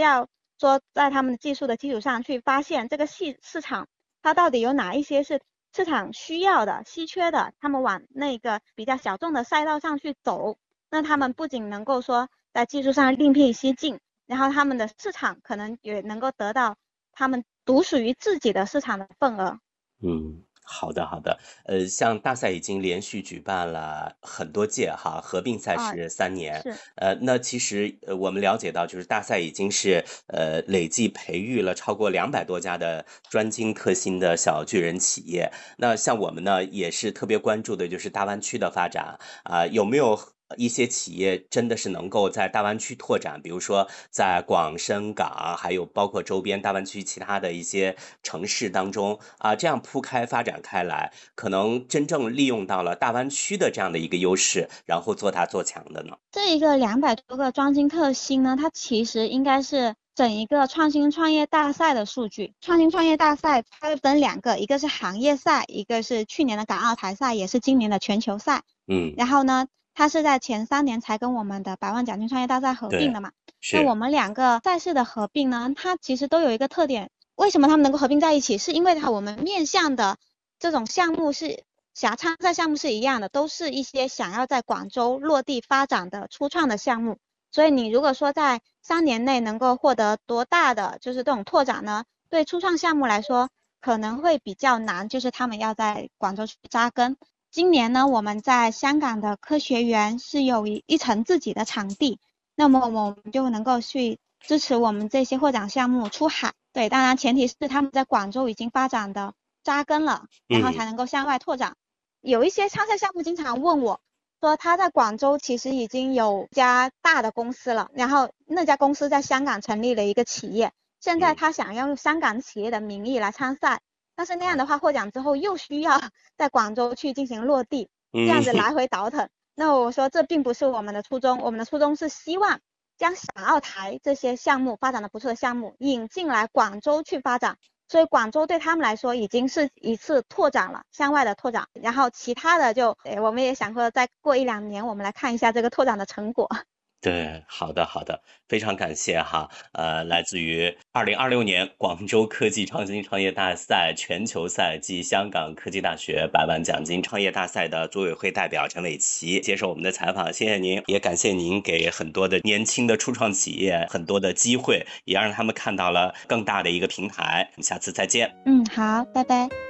要说在他们的技术的基础上去发现这个市场它到底有哪一些是市场需要的、稀缺的，他们往那个比较小众的赛道上去走。那他们不仅能够说在技术上另辟蹊径，然后他们的市场可能也能够得到他们独属于自己的市场的份额。 好的好的。像大赛已经连续举办了很多届哈，合并赛啊， 是3年。 是。 那其实我们了解到，就是大赛已经是累计培育了超过200多家的专精特新的小巨人企业。那像我们呢，也是特别关注的就是大湾区的发展啊，有没有一些企业真的是能够在大湾区拓展，比如说在广深港，还有包括周边大湾区其他的一些城市当中啊，这样铺开发展开来，可能真正利用到了大湾区的这样的一个优势，然后做大做强的呢？ 这一个200多个专精特新呢，它其实应该是整一个创新创业大赛的数据。创新创业大赛它分2个，一个是行业赛，一个是去年的港澳台赛，也是今年的全球赛。 嗯， 然后呢，它是在前3年才跟我们的百万奖金创业大赛合并对， 的嘛。那我是， 们2个赛事的合并呢，它其实都有一个特点，为什么它们能够合并在一起？是因为我们面向的这种项目是参赛项目是一样的，都是一些想要在广州落地发展的初创的项目。所以你如果说在3年内能够获得多大的就是这种拓展呢，对初创项目来说可能会比较难，就是他们要在广州去扎根。今年呢，我们在香港的科学园是有一层自己的场地，那么我们就能够去支持我们这些获奖项目出海。对，当然前提是他们在广州已经发展的扎根了，然后嗯才能够向外拓展。有一些参赛项目经常问我说，他在广州其实已经有家大的公司了，然后那家公司在香港成立了一个企业，现在嗯他想要用香港企业的名义来参赛，但是那样的啊话获奖之后又需要在广州去进行落地，这样子嗯来回倒腾。那我说这并不是我们的初衷，我们的初衷是希望将港澳台这些项目发展的不错的项目引进来广州去发展，所以广州对他们来说已经是一次拓展了，向外的拓展。然后其他的就，我们也想说再过1-2年我们来看一下这个拓展的成果。 对，好的好的，非常感谢哈。来自于2026年广州科技创新创业大赛全球赛暨香港科技大学百万奖金创业大赛的组委会代表陈伟奇接受我们的采访，谢谢您，也感谢您给很多的年轻的初创企业很多的机会，也让他们看到了更大的一个平台。我们下次再见。 嗯，好，拜拜。